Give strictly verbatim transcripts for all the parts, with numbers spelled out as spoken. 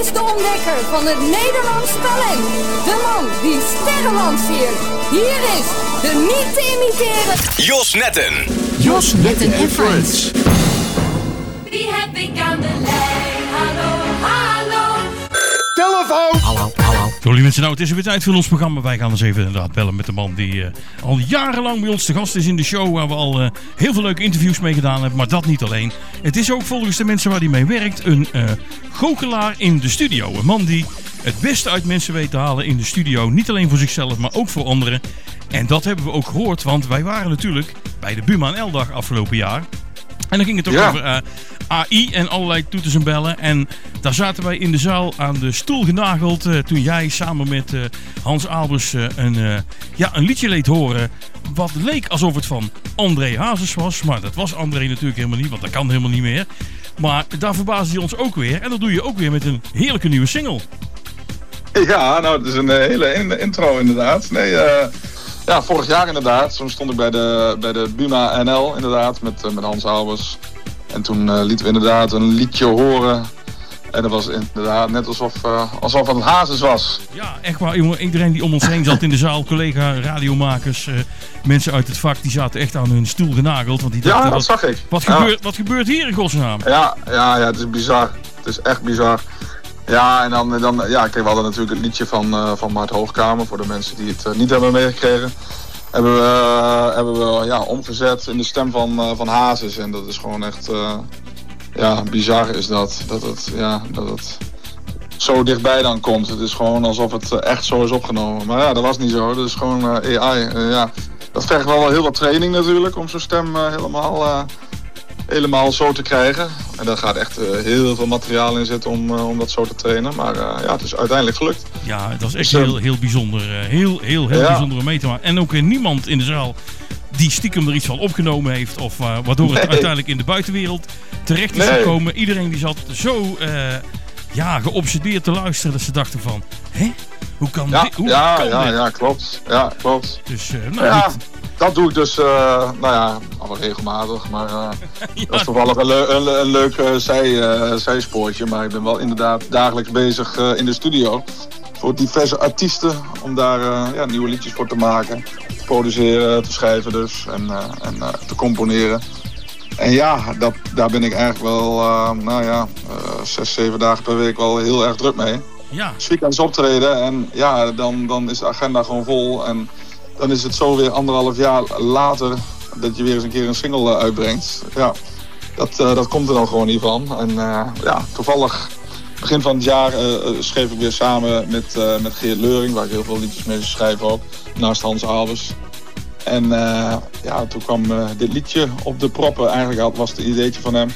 is de ontdekker van het Nederlands talent. De man die sterren lanceert. Hier is de niet te imiteren Jos Netten. Jos Netten en Friends. Wie heb ik aan de lijn? Hallo, hallo. Telefoon! Hallo, hallo. Zo, lieve mensen, nou, het is weer tijd voor ons programma. Wij gaan eens even inderdaad bellen met de man die uh, al jarenlang bij ons te gast is in de show. Waar we al uh, heel veel leuke interviews mee gedaan hebben. Maar dat niet alleen. Het is ook volgens de mensen waar hij mee werkt een uh, goochelaar in de studio. Een man die het beste uit mensen weet te halen in de studio. Niet alleen voor zichzelf, maar ook voor anderen. En dat hebben we ook gehoord. Want wij waren natuurlijk bij de Buma en L-dag afgelopen jaar. En dan ging het ook ja. over uh, A I en allerlei toeters en bellen. En daar zaten wij in de zaal aan de stoel genageld. Uh, toen jij samen met uh, Hans Albers uh, een, uh, ja, een liedje liet horen. Wat leek alsof het van André Hazes was. Maar dat was André natuurlijk helemaal niet. Want dat kan helemaal niet meer. Maar daar verbaasde hij ons ook weer. En dat doe je ook weer met een heerlijke nieuwe single. Ja, nou, het is een hele intro inderdaad. Nee, uh... Ja, vorig jaar inderdaad. Toen stond ik bij de, bij de Buma N L inderdaad met, uh, met Hans Albers. En toen uh, lieten we inderdaad een liedje horen. En dat was inderdaad net alsof, uh, alsof het Hazes was. Ja, echt waar. Jongen, iedereen die om ons heen zat in de zaal, collega, radiomakers, uh, mensen uit het vak, die zaten echt aan hun stoel genageld. Want die dachten, ja, dat wat, zag ik. Wat, ja. gebeurt, wat gebeurt hier in godsnaam? Ja, ja, ja, het is bizar. Het is echt bizar. Ja, en dan, dan ja, kijk, we hadden natuurlijk het liedje van, uh, van Mart Hoogkamer. Voor de mensen die het uh, niet hebben meegekregen. Hebben we, uh, hebben we ja, omgezet in de stem van, uh, van Hazes. En dat is gewoon echt, uh, ja, bizar is dat. Dat het, ja, dat het zo dichtbij dan komt. Het is gewoon alsof het uh, echt zo is opgenomen. Maar ja, dat was niet zo. Dat is gewoon uh, A I. Uh, ja. Dat vergt wel heel wat training natuurlijk om zo'n stem uh, helemaal... Uh, helemaal zo te krijgen. En daar gaat echt uh, heel veel materiaal in zitten om, uh, om dat zo te trainen. Maar uh, ja, het is uiteindelijk gelukt. Ja, het was echt heel, heel bijzonder. Uh, heel, heel, heel ja. bijzonder om mee te maken. En ook uh, niemand in de zaal die stiekem er iets van opgenomen heeft. Of uh, waardoor het nee. uiteindelijk in de buitenwereld terecht is nee. gekomen. Iedereen die zat zo uh, ja, geobsedeerd te luisteren dat ze dachten van... Hè? Hoe kan ja, dit? Hoe ja, kan ja, dit? Ja, klopt. Ja, klopt. Dus, uh, nou, ja. niet... Dat doe ik dus, uh, nou ja, al regelmatig, maar uh, ja. dat is toevallig een, le- een, een leuk uh, zij, uh, zijspoortje. Maar ik ben wel inderdaad dagelijks bezig uh, in de studio voor diverse artiesten om daar uh, ja, nieuwe liedjes voor te maken, te produceren, te schrijven dus en, uh, en uh, te componeren. En ja, dat, daar ben ik eigenlijk wel, uh, nou ja, uh, zes, zeven dagen per week wel heel erg druk mee. Ja. Dus weekends optreden en ja, dan, dan is de agenda gewoon vol en... Dan is het zo weer anderhalf jaar later dat je weer eens een keer een single uitbrengt. Ja, dat, uh, dat komt er dan gewoon niet van. En uh, ja, toevallig begin van het jaar uh, schreef ik weer samen met, uh, met Geert Leuring, waar ik heel veel liedjes mee schrijf ook, naast Hans Albers. En uh, ja, toen kwam uh, dit liedje op de proppen. Eigenlijk was het een ideetje van hem.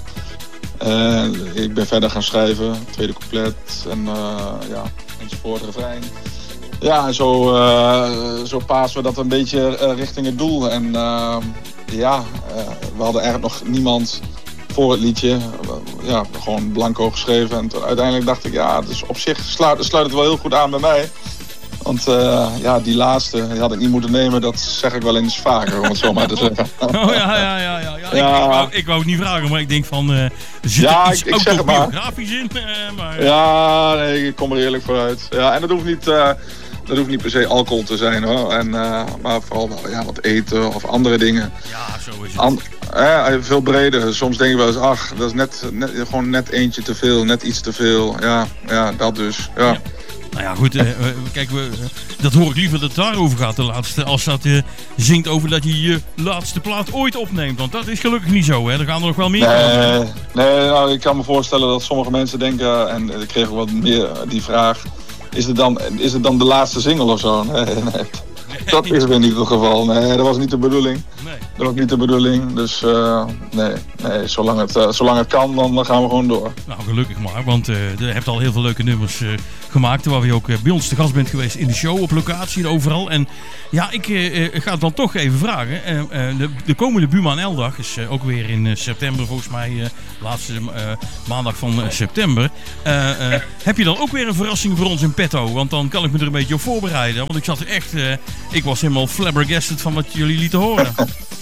Uh, ik ben verder gaan schrijven, tweede couplet en uh, ja, enzovoort, refrein. Ja, en zo, uh, zo pasen we dat een beetje uh, richting het doel. En uh, ja, uh, we hadden eigenlijk nog niemand voor het liedje. Uh, ja, gewoon blanco geschreven. En toen, uiteindelijk dacht ik, ja, dus op zich sluit, sluit het wel heel goed aan bij mij. Want uh, ja, die laatste die had ik niet moeten nemen, dat zeg ik wel eens vaker, om het zo maar te zeggen. Oh ja, ja, ja, ja. ja. ja. Ik, ik, wou, ik wou het niet vragen, maar ik denk van, uh, er zit ja, er iets ik, ik autobiografisch in. Uh, maar... Ja, nee, ik kom er eerlijk vooruit. Ja, en dat hoeft niet... Uh, Dat hoeft niet per se alcohol te zijn hoor, en, uh, maar vooral wel ja, wat eten of andere dingen. Ja, zo is het. An- eh, veel breder. Soms denk ik wel eens, ach, dat is net, net, gewoon net eentje te veel, net iets te veel. Ja, ja dat dus. Ja. Ja. Nou ja, goed, uh, kijk, we, uh, dat hoor ik liever dat het daarover gaat de laatste. Als dat uh, zingt over dat je je laatste plaat ooit opneemt. Want dat is gelukkig niet zo, hè. Er gaan er nog wel meer nee, komen. Nee, nou, ik kan me voorstellen dat sommige mensen denken, en ik kreeg wat meer die vraag... Is het, dan, is het dan de laatste single of zo? Nee, nee. nee. Dat is weer niet het geval. Nee, dat was niet de bedoeling. Nee. Dat was niet de bedoeling. Dus uh, nee, nee zolang, het, uh, zolang het kan, dan gaan we gewoon door. Nou, gelukkig maar. Want uh, je hebt al heel veel leuke nummers uh, gemaakt. Waar je ook uh, bij ons te gast bent geweest in de show, op locatie en overal. En ja, ik uh, ga het dan toch even vragen. Uh, uh, de, de komende Buma en L-dag is uh, ook weer in uh, september, volgens mij. Uh, laatste uh, maandag van uh, september. Uh, uh, heb je dan ook weer een verrassing voor ons in petto? Want dan kan ik me er een beetje op voorbereiden. Want ik zat er echt... Uh, ik was helemaal flabbergasted van wat jullie lieten horen.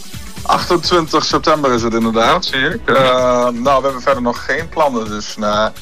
achtentwintig september is het inderdaad, zie ik. Uh, nou, we hebben verder nog geen plannen, dus... Uh,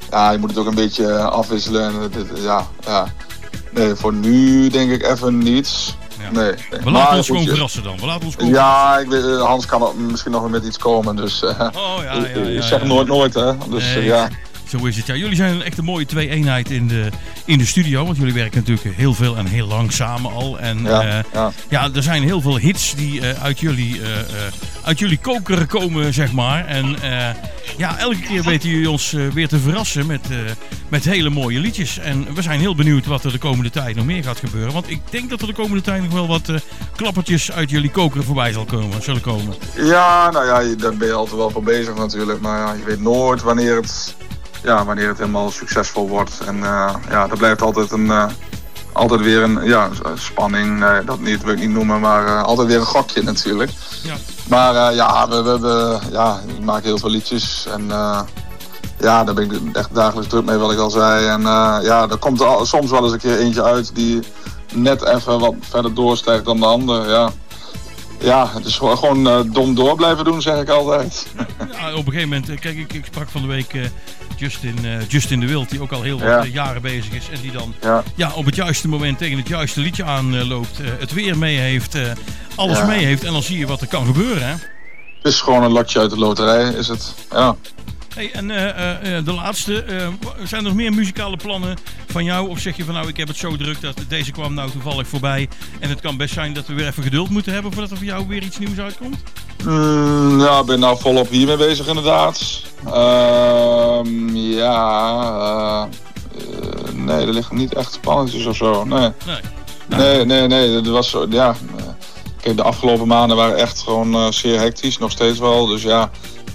ja, je moet het ook een beetje afwisselen. En, dit, ja, ja. Nee, voor nu denk ik even niets. Ja. Nee, nee. We laten ons gewoon verrassen dan. We laten ons gewoon ja, ik weet, Hans kan er misschien nog met iets komen. Dus uh, oh, ja, ja, ja, ik ja, zeg ja. nooit nooit, hè. Dus, nee, uh, ja. Zo is het. Ja, jullie zijn een echt een mooie twee-eenheid in de, in de studio. Want jullie werken natuurlijk heel veel en heel lang samen al. En Ja, uh, ja. ja, er zijn heel veel hits die uh, uit, jullie, uh, uh, uit jullie koker komen, zeg maar. En uh, ja, elke keer weten jullie ons uh, weer te verrassen met, uh, met hele mooie liedjes. En we zijn heel benieuwd wat er de komende tijd nog meer gaat gebeuren. Want ik denk dat er de komende tijd nog wel wat uh, klappertjes uit jullie koker voorbij zal komen, zullen komen. Ja, nou ja, daar ben je altijd wel voor bezig natuurlijk. Maar ja, je weet nooit wanneer het... Ja, wanneer het helemaal succesvol wordt. En uh, ja, dat blijft altijd een uh, altijd weer een ja, spanning. Nee, dat niet, wil ik niet noemen, maar uh, altijd weer een gokje natuurlijk. Ja. Maar uh, ja, we, we, we, ja, ik maak heel veel liedjes. En uh, ja, daar ben ik echt dagelijks druk mee, wat ik al zei. En uh, ja, er komt er soms wel eens een keer eentje uit die net even wat verder doorstijgt dan de ander. Ja. Ja, het is gewoon uh, dom door blijven doen, zeg ik altijd. Ja, op een gegeven moment, kijk, ik, ik sprak van de week uh, Justin, uh, Justin de Wild, die ook al heel wat ja. uh, jaren bezig is. En die dan ja. Ja, op het juiste moment tegen het juiste liedje aanloopt. Uh, het weer mee heeft, uh, alles ja. mee heeft. En dan zie je wat er kan gebeuren, hè? Het is gewoon een lotje uit de loterij, is het. Ja. Hey, en uh, uh, de laatste, uh, zijn er nog meer muzikale plannen van jou? Of zeg je van nou, ik heb het zo druk dat deze kwam nou toevallig voorbij. En het kan best zijn dat we weer even geduld moeten hebben voordat er voor jou weer iets nieuws uitkomt? Mm, ja, ik ben nou volop hiermee bezig inderdaad. Uh, ja, uh, uh, nee, er liggen niet echt spannendjes of zo, nee. Nee, nee, nee, nee, dat was zo, ja. Kijk, de afgelopen maanden waren echt gewoon uh, zeer hectisch, nog steeds wel, dus ja.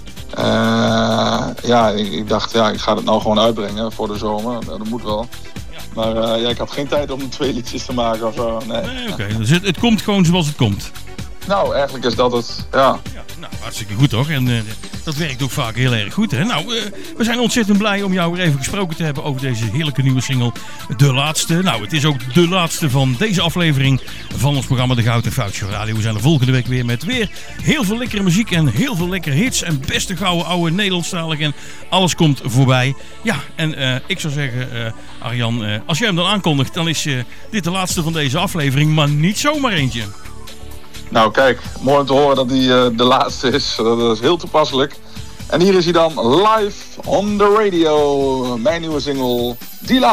Uh, ja, ik, ik dacht, ja, ik ga het nou gewoon uitbrengen voor de zomer. Dat moet wel. Ja. Maar uh, ja, ik had geen tijd om twee liedjes te maken of zo. Nee, nee oké. Okay. Dus het, het komt gewoon zoals het komt. Nou, eigenlijk is dat het, ja. Ja, nou, hartstikke goed toch? En uh, dat werkt ook vaak heel erg goed, hè? Nou, uh, we zijn ontzettend blij om jou weer even gesproken te hebben over deze heerlijke nieuwe single, De Laatste. Nou, het is ook de laatste van deze aflevering van ons programma De Goud en Fout Show Radio. We zijn er volgende week weer met weer heel veel lekkere muziek en heel veel lekkere hits en beste gouden oude Nederlandstalig en alles komt voorbij. Ja, en uh, ik zou zeggen, uh, Arjan, uh, als jij hem dan aankondigt, dan is uh, dit de laatste van deze aflevering, maar niet zomaar eentje. Nou kijk, mooi om te horen dat die uh, de laatste is. Dat is heel toepasselijk. En hier is hij dan live on the radio. Mijn nieuwe single, Die Laatste.